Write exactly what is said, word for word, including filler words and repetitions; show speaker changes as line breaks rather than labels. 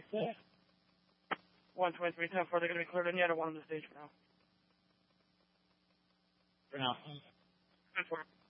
one twenty-three ten four, they're going to be cleared in yet or one on the stage for now?
For now.
ten four.